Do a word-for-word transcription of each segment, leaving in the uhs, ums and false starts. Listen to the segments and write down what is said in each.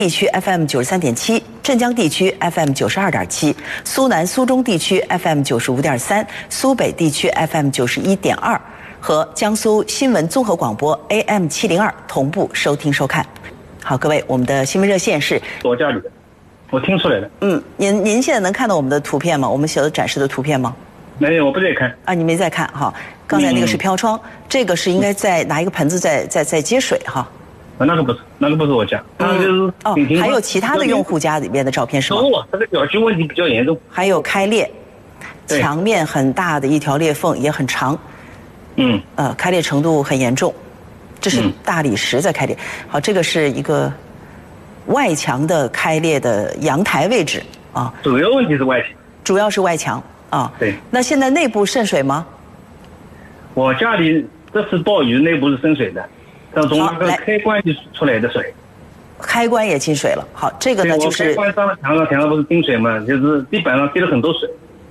地区 F M 九十三点七，镇江地区 F M 九十二点七，苏南、苏中地区 F M 九十五点三，苏北地区 F M 九十一点二和江苏新闻综合广播 A M 七零二同步收听收看。好，各位，我们的新闻热线是我家里的，我听出来了。 嗯，您您现在能看到我们的图片吗？我们所展示的图片吗？ 没有，我不在看。 啊，你没在看哈？刚才那个是飘窗，嗯、这个是应该在拿一个盆子在在在接水哈。 那个不是，那个不是我家，那个就是哦，还有其他的用户家里面的照片是吗？ 哦，这个小区问题比较严重。 还有开裂，墙面很大的一条裂缝，也很长。 嗯。 呃，开裂程度很严重，这是大理石在开裂。好，这个是一个外墙的开裂的阳台位置啊。 主要问题是外墙。 主要是外墙啊。 对。 那现在内部渗水吗？ 我家里这次暴雨，内部是渗水的。从那个开关就出来的水， 开关也进水了。好，这个呢就是开关上了墙上墙上不是进水嘛，就是地板上滴了很多水。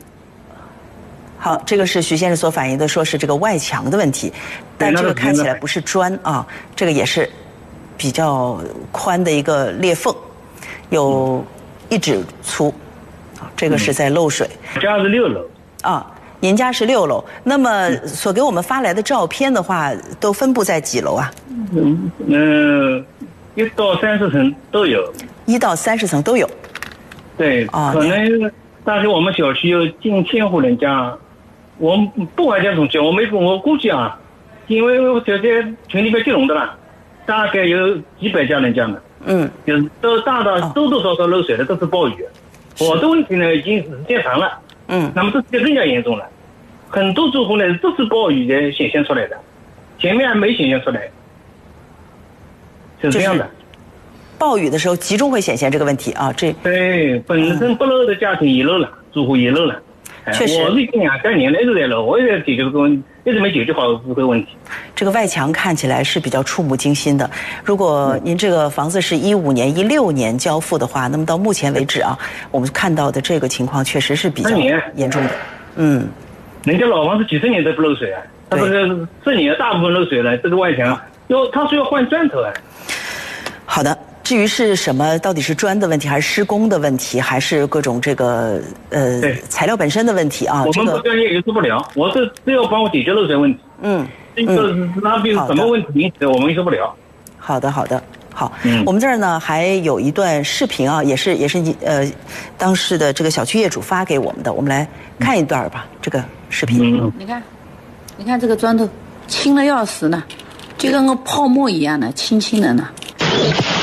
好，这个是徐先生所反映的，说是这个外墙的问题，但这个看起来不是砖啊，这个也是比较宽的一个裂缝，有一指粗，啊，这个是在漏水。 我家是六楼啊。您家是六楼，那么所给我们发来的照片的话，都分布在几楼啊？ 嗯嗯，一到三十层都有。 一到三十层都有。 对，哦、可能但是我们小区有近千户人家，我不完全统计，我没我估计啊，因为我这些群里面接龙的啦，大概有几百家人家呢。嗯，就是都大大多多少少漏水的，都是暴雨。我的问题呢，已经时间长了。嗯，那么这就更加严重了，很多住户呢都是暴雨的显现出来的，前面还没显现出来，是这样的。 暴雨的时候集中会显现这个问题啊，这对本身不漏的家庭也漏了，住户也漏了。 确实， 我是已经两三年了一直在漏，我也在解决这个问题，一直没解决好这个问题。 这个外墙看起来是比较触目惊心的。如果您这个房子是一五年、一六年交付的话，那么到目前为止啊，我们看到的这个情况确实是比较严重的。嗯， 人家老房子几十年都不漏水啊，他这个这年大部分漏水了，这个外墙要他说要换砖头啊。 好的。至于是什么，到底是砖的问题，还是施工的问题，还是各种这个呃材料本身的问题啊？ 我们不专业也说不了，我是只有帮我解决漏水问题。嗯，这个那比如什么问题引起的，我们也说不了。 好的，好的，好。嗯，我们这儿呢还有一段视频啊，也是也是你呃当时的这个小区业主发给我们的，我们来看一段吧。这个视频， 嗯、你看，你看这个砖头轻的要死呢，就跟个泡沫一样的，轻轻的呢。